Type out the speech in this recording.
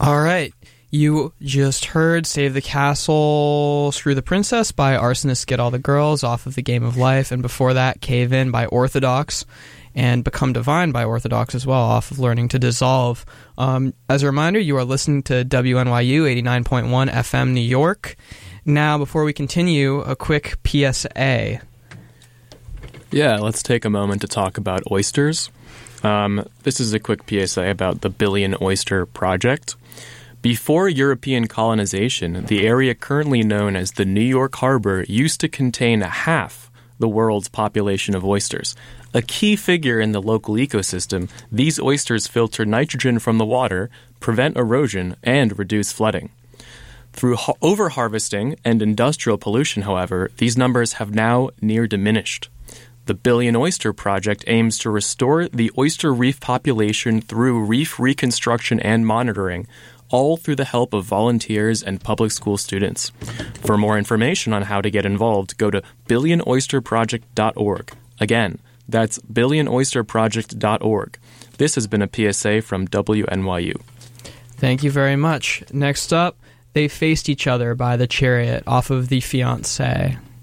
All right. You just heard Save the Castle, Screw the Princess by Arsonists Get All the Girls off of The Game of Life. And before that, Cave In by Orthodox and Become Divine by Orthodox as well off of Learning to Dissolve. As a reminder, you are listening to WNYU 89.1 FM New York. Now, before we continue, a quick PSA. Yeah, let's take a moment to talk about oysters. This is a quick PSA about the Billion Oyster Project. Before European colonization, the area currently known as the New York Harbor used to contain half the world's population of oysters. A key figure in the local ecosystem, these oysters filter nitrogen from the water, prevent erosion, and reduce flooding. Through overharvesting and industrial pollution, however, these numbers have now near diminished. The Billion Oyster Project aims to restore the oyster reef population through reef reconstruction and monitoring, all through the help of volunteers and public school students. For more information on how to get involved, go to billionoysterproject.org. Again, that's billionoysterproject.org. This has been a PSA from WNYU. Thank you very much. Next up, They Faced Each Other by The Chariot off of The Fiancé.